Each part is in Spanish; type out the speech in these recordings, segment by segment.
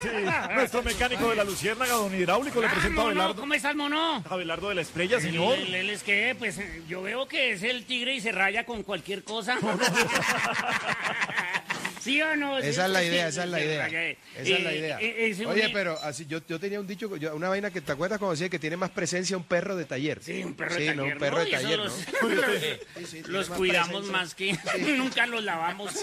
Sí, nuestro mecánico de la Luciérnaga, don Hidráulico, le presento a Abelardo. ¿Cómo estás, mono? Abelardo de la Estrella, señor. Él es que, pues, yo veo que es el tigre y se raya con cualquier cosa. ¿Sí o no? Esa es la idea, esa es la idea. Esa es la idea. Oye, pero así yo tenía un dicho, una vaina que te acuerdas cuando decía que tiene más presencia un perro de taller. Sí, un perro de taller. No, un perro de taller, ¿no? Los cuidamos más que nunca los lavamos.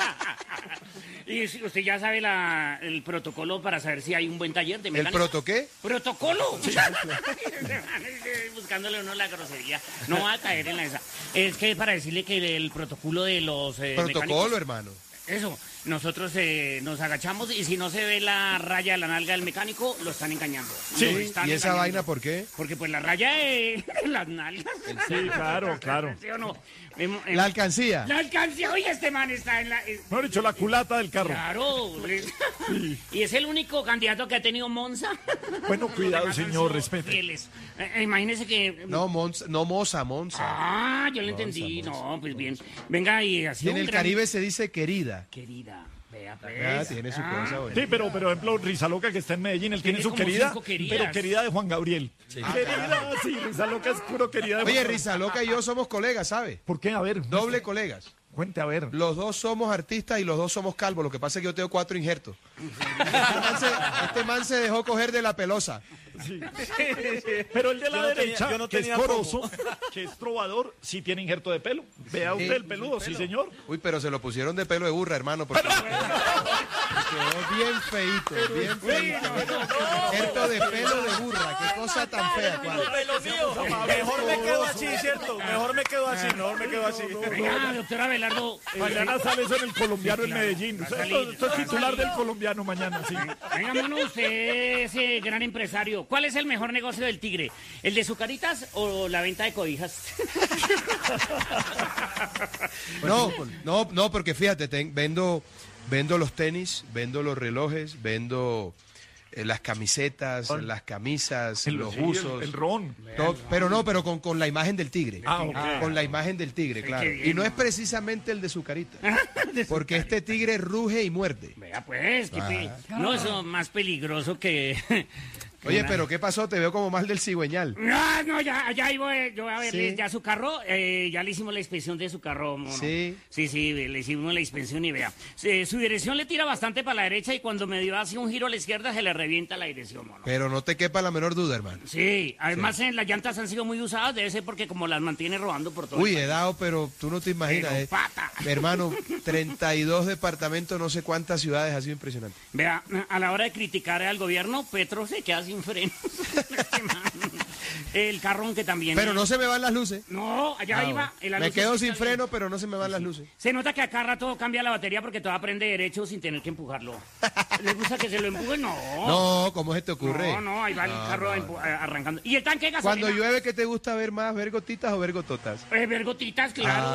Y usted ya sabe el protocolo para saber si hay un buen taller de mecánica. ¿El proto qué? ¡Protocolo! Buscándole uno la grosería. No va a caer en esa. Es que para decirle que el protocolo de los protocolo, mecánicos, hermano. Eso, nosotros nos agachamos y si no se ve la raya de la nalga del mecánico, lo están engañando. Sí, ¿y esa engañando. vaina por qué? Porque pues la raya de las nalgas. Sí, claro. ¿Sí o no? La alcancía. La alcancía, oye, este man está en la... Mejor dicho, la culata del carro. Claro. Y es el único candidato que ha tenido Monza. Bueno, cuidado, señor, respete. Imagínese que... No, Monza. Ah, yo lo entendí. Monza. No, pues bien. Venga, y así Y en el Caribe se dice querida. Querida. Vea, Ah, tiene su cosa, Sí, pero por ejemplo, Rizaloca que está en Medellín, él tiene su como querida, 5 queridas. pero querida de Juan Gabriel. Sí. Querida, sí, Rizaloca es puro querida de Juan Oye, Gabriel. Rizaloca y yo somos colegas, ¿sabes? ¿Por qué? A ver. Doble colegas. Cuente, a ver. Los dos somos artistas y los dos somos calvos. Lo que pasa es que yo tengo 4 injertos. Este man se dejó coger de la pelosa. Sí. Pero el de la derecha, no que es tenía coroso, que es trovador, sí tiene injerto de pelo. Vea usted el peludo, sí, señor. Uy, pero se lo pusieron de pelo de burra, hermano. Porque quedó bien feíto, bien feíto. Injerto de pelo de burra. Qué cosa tan fea. Pelo mío. Mejor me quedo así, ¿cierto? Mejor me quedo así. Venga, doctor Abelardo. Mañana sale eso en el Colombiano en Medellín. Esto es titular del Colombiano mañana, sí. Venga, mono, usted es gran empresario. ¿Cuál es el mejor negocio del tigre? ¿El de Zucaritas o la venta de cobijas? No, porque fíjate, vendo los tenis, vendo los relojes, vendo las camisetas, las camisas, los buzos. El ron. Todo, pero con la imagen del tigre. Ok. Con la imagen del tigre, claro. Y no es precisamente el de Zucarita. Porque este tigre ruge y muerde. Vea, pues, no, eso es más peligroso que... Oye, pero ¿qué pasó? Te veo como mal del cigüeñal. No, ya voy, yo voy a verle Sí. ya su carro, ya le hicimos la inspección de su carro, mono. Sí. Sí, le hicimos la inspección y vea. Su dirección le tira bastante para la derecha y cuando me dio así un giro a la izquierda se le revienta la dirección, mono. Pero no te quepa la menor duda, hermano. Sí, además las llantas han sido muy usadas, debe ser porque como las mantiene rodando por todo Uy, el país. he dado, pero tú no te imaginas. Pero pata. Hermano, 32 departamentos, no sé cuántas ciudades, ha sido impresionante. Vea, a la hora de criticar al gobierno, Petro se queda sin frenos. El carrón que también... Pero no se me van las luces. No, allá iba. Me quedo sin freno, pero no se me van las luces. Se nota que a cada rato cambia la batería porque todo aprende derecho sin tener que empujarlo. ¿Le gusta que se lo empuje? No. No, ¿cómo se te ocurre? No, ahí va el carro arrancando. ¿Y el tanque de gasolina? Cuando llueve, ¿qué te gusta ver más? ¿Ver gotitas o ver gototas? Ver gotitas, claro.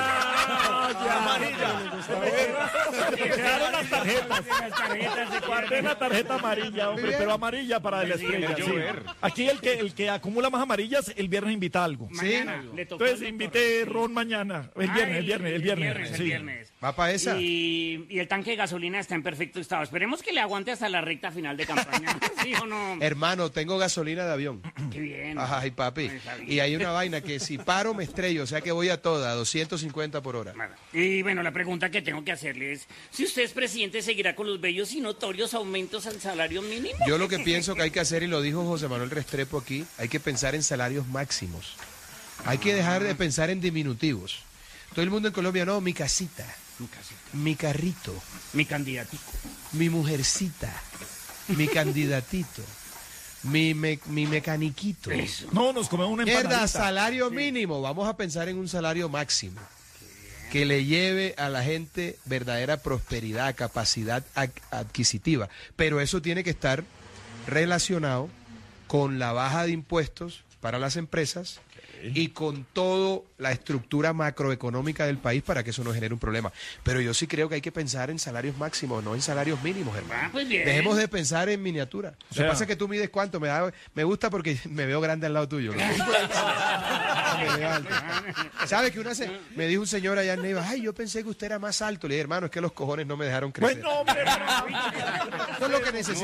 Quedaron las tarjetas. Guardé la tarjeta amarilla, hombre, Bien. pero amarilla para la estrella. sí. Sí. Aquí el que acumula más amarillas, el viernes invita algo. Mañana le tocó Entonces al invité doctor. ron mañana. El viernes. El Sí. viernes. ¿Va para esa? Y el tanque de gasolina está en perfecto estado. Esperemos que le aguante hasta la recta final de campaña. ¿Sí o no? Hermano, tengo gasolina de avión. Qué bien. Ay, papi. Está bien. Y hay una vaina que si paro me estrello, o sea que voy a toda, a 250 por hora. Bueno, y bueno, la pregunta que tengo que hacerle es, si usted es presidente, ¿seguirá con los bellos y notorios aumentos al salario mínimo? Yo lo que pienso que hay que hacer, y lo dijo José Manuel Restrepo aquí, hay que pensar en salarios máximos. Hay que dejar de pensar en diminutivos. Todo el mundo en Colombia, no, mi casita, mi carrito, Mi candidatico. mi mujercita, mi candidatito, mi mecaniquito. Eso. No, nos comemos una Mierda, empanadita. salario mínimo. Vamos a pensar en un salario máximo que le lleve a la gente verdadera prosperidad, capacidad adquisitiva. Pero eso tiene que estar relacionado con la baja de impuestos para las empresas y con toda la estructura macroeconómica del país para que eso no genere un problema. Pero yo sí creo que hay que pensar en salarios máximos, no en salarios mínimos, hermano. Ah, pues bien. Dejemos de pensar en miniatura. Lo que pasa es que tú mides cuánto. Me gusta porque me veo grande al lado tuyo. ¿No? me levanto. ¿Sabe que me dijo un señor allá en Neiva, ay, yo pensé que usted era más alto? Le dije, hermano, es que los cojones no me dejaron crecer. Bueno, hombre, Eso es lo que necesito.